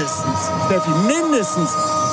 Steffi, mindestens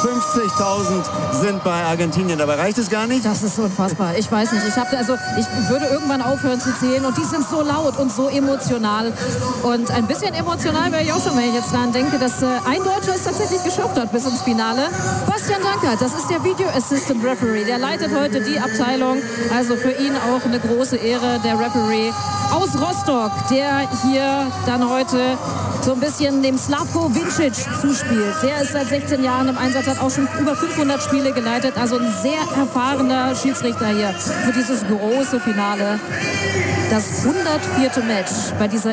50.000 sind bei Argentinien. Dabei reicht es gar nicht. Das ist unfassbar. Ich weiß nicht. Ich würde irgendwann aufhören zu zählen. Und die sind so laut und so emotional. Und ein bisschen emotional wäre ich auch schon, wenn ich jetzt daran denke, dass ein Deutscher es tatsächlich geschafft hat bis ins Finale. Bastian Dankert, das ist der Video Assistant Referee. Der leitet heute die Abteilung. Also für ihn auch eine große Ehre, der Referee aus Rostock, der hier dann heute so ein bisschen dem Slavko Vincic zuspielt. Der ist seit 16 Jahren im Einsatz, hat auch schon über 500 Spiele geleitet. Also ein sehr erfahrener Schiedsrichter hier für dieses große Finale. Das 104. Match bei dieser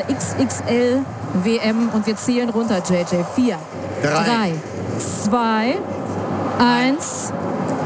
XXL-WM. Und wir zählen runter, JJ. 4, 3, 2, 1...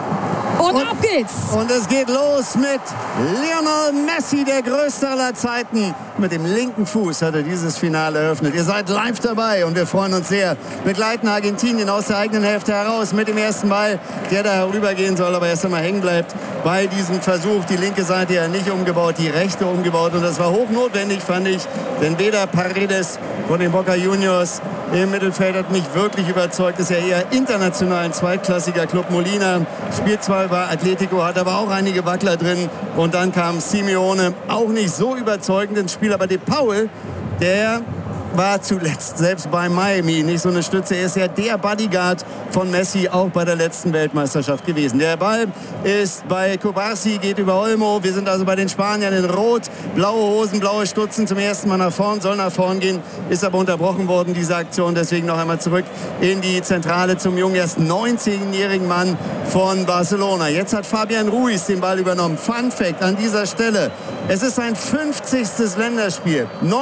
Und ab geht's! Und es geht los mit Lionel Messi, der größte aller Zeiten. Mit dem linken Fuß hat er dieses Finale eröffnet. Ihr seid live dabei und wir freuen uns sehr. Begleiten Argentinien aus der eigenen Hälfte heraus mit dem ersten Ball, der da herübergehen soll, aber erst einmal hängen bleibt bei diesem Versuch. Die linke Seite ja nicht umgebaut, die rechte umgebaut. Und das war hochnotwendig, fand ich. Denn weder Paredes von den Boca Juniors im Mittelfeld hat mich wirklich überzeugt. Ist ja eher international ein zweitklassiger Club. Molina spielt zwar bei Atletico, hat aber auch einige Wackler drin. Und dann kam Simeone, auch nicht so überzeugend ins Spiel. Aber De Paul, der war zuletzt selbst bei Miami nicht so eine Stütze. Er ist ja der Bodyguard von Messi, auch bei der letzten Weltmeisterschaft gewesen. Der Ball ist bei Cubarsí, geht über Olmo. Wir sind also bei den Spaniern in Rot. Blaue Hosen, blaue Stutzen zum ersten Mal nach vorn, soll nach vorn gehen, ist aber unterbrochen worden, diese Aktion. Deswegen noch einmal zurück in die Zentrale zum jungen, erst 19-jährigen Mann von Barcelona. Jetzt hat Fabian Ruiz den Ball übernommen. Fun Fact an dieser Stelle: Es ist sein 50. Länderspiel.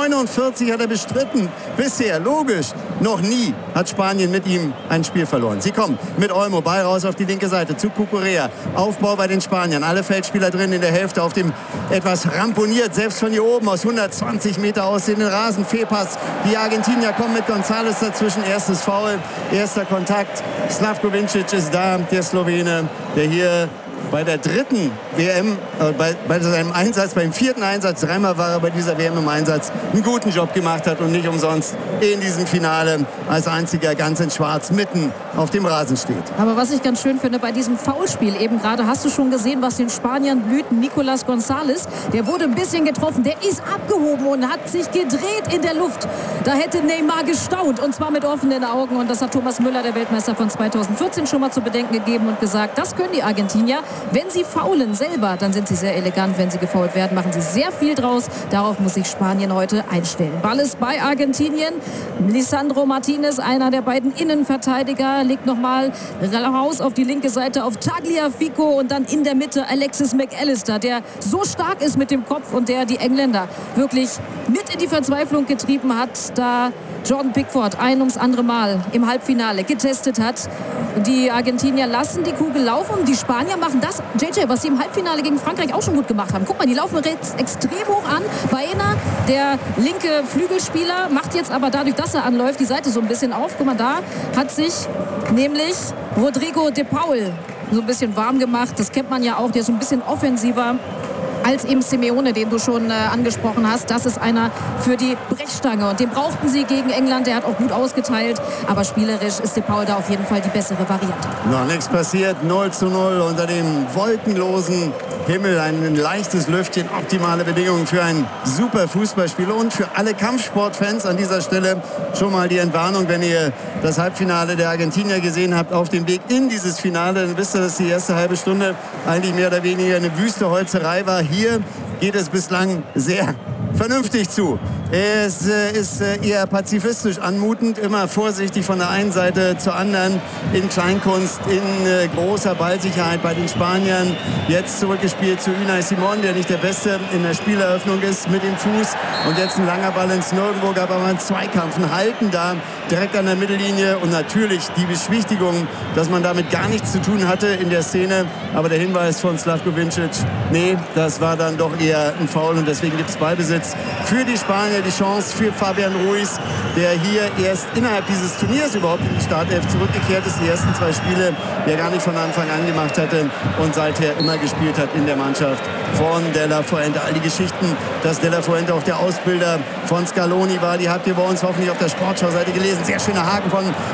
49 hat er bestritten. Bisher, logisch, noch nie hat Spanien mit ihm ein Spiel verloren. Sie kommen mit Olmo, Ball raus auf die linke Seite zu Cucurella. Aufbau bei den Spaniern. Alle Feldspieler drin in der Hälfte, auf dem etwas ramponiert, selbst von hier oben aus 120 Meter aussehenden Rasen. Fehlpass. Die Argentinier kommen mit González dazwischen. Erstes Foul, erster Kontakt. Slavko Vincic ist da, der Slowene, der hier bei der dritten WM, bei seinem Einsatz, beim vierten Einsatz, dreimal war er bei dieser WM im Einsatz, einen guten Job gemacht hat und nicht umsonst in diesem Finale als einziger ganz in Schwarz mitten auf dem Rasen steht. Aber was ich ganz schön finde bei diesem Foulspiel, eben gerade hast du schon gesehen, was den Spaniern blüht. Nicolas González, der wurde ein bisschen getroffen, der ist abgehoben und hat sich gedreht in der Luft. Da hätte Neymar gestaunt, und zwar mit offenen Augen. Und das hat Thomas Müller, der Weltmeister von 2014, schon mal zu bedenken gegeben und gesagt, das können die Argentinier. Wenn sie faulen selber, dann sind sie sehr elegant. Wenn sie gefoult werden, machen sie sehr viel draus. Darauf muss sich Spanien heute einstellen. Ball ist bei Argentinien. Lisandro Martinez, einer der beiden Innenverteidiger, legt nochmal raus auf die linke Seite auf Tagliafico und dann in der Mitte Alexis McAllister, der so stark ist mit dem Kopf und der die Engländer wirklich mit in die Verzweiflung getrieben hat, da Jordan Pickford ein ums andere Mal im Halbfinale getestet hat. Die Argentinier lassen die Kugel laufen. Die Spanier machen das, JJ, was sie im Halbfinale gegen Frankreich auch schon gut gemacht haben. Guck mal, die laufen jetzt extrem hoch an. Baena, der linke Flügelspieler, macht jetzt aber dadurch, dass er anläuft, die Seite so ein bisschen auf. Guck mal, da hat sich nämlich Rodrigo de Paul so ein bisschen warm gemacht. Das kennt man ja auch, der ist so ein bisschen offensiver als eben Simeone, den du schon angesprochen hast. Das ist einer für die Brechstange. Und den brauchten sie gegen England. Der hat auch gut ausgeteilt. Aber spielerisch ist De Paul da auf jeden Fall die bessere Variante. Noch nichts passiert. 0:0 unter dem wolkenlosen Himmel. Ein leichtes Lüftchen. Optimale Bedingungen für ein super Fußballspiel. Und für alle Kampfsportfans an dieser Stelle schon mal die Entwarnung. Wenn ihr das Halbfinale der Argentinier gesehen habt, auf dem Weg in dieses Finale, dann wisst ihr, dass die erste halbe Stunde eigentlich mehr oder weniger eine wüste Holzerei war. Hier geht es bislang sehr vernünftig zu. Es ist eher pazifistisch anmutend, immer vorsichtig von der einen Seite zur anderen, in Kleinkunst, in großer Ballsicherheit bei den Spaniern. Jetzt zurückgespielt zu Unai Simón, der nicht der Beste in der Spieleröffnung ist, mit dem Fuß. Und jetzt ein langer Ball ins Nirgendwo, gab aber einen Zweikampf, ein Halten da, direkt an der Mittellinie. Und natürlich die Beschwichtigung, dass man damit gar nichts zu tun hatte in der Szene. Aber der Hinweis von Slavko Vincic, nee, das war dann doch eher ein Foul. Und deswegen gibt es Ballbesitz für die Spanier, die Chance für Fabian Ruiz, der hier erst innerhalb dieses Turniers überhaupt in die Startelf zurückgekehrt ist. Die ersten 2 Spiele, die er gar nicht von Anfang an gemacht hatte und seither immer gespielt hat in der Mannschaft von De La Fuente. All die Geschichten, dass De La Fuente auch der Ausbilder von Scaloni war, die habt ihr bei uns hoffentlich auf der Sportschau-Seite gelesen. Sehr schöner Haken von